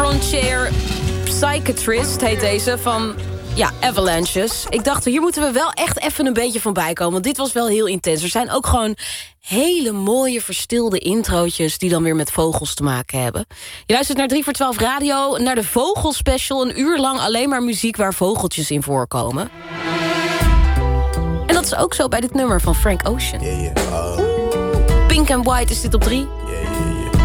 Frontier Psychiatrist heet deze van Avalanches. Ik dacht, hier moeten we wel echt even een beetje van bijkomen. Want dit was wel heel intens. Er zijn ook gewoon hele mooie verstilde introotjes die dan weer met vogels te maken hebben. Je luistert naar 3 voor 12 Radio, naar de Vogelspecial. Een uur lang alleen maar muziek waar vogeltjes in voorkomen. En dat is ook zo bij dit nummer van Frank Ocean. Pink and White is dit op 3.